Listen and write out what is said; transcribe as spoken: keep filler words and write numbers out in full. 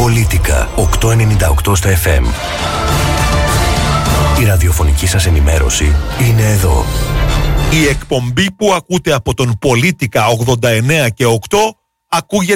Πολίτικα οκτακόσια ενενήντα οκτώ στα εφ εμ. Η ραδιοφωνική σας ενημέρωση είναι εδώ. Η εκπομπή που ακούτε από τον Πολίτικα ογδόντα εννέα και οκτώ ακούγεται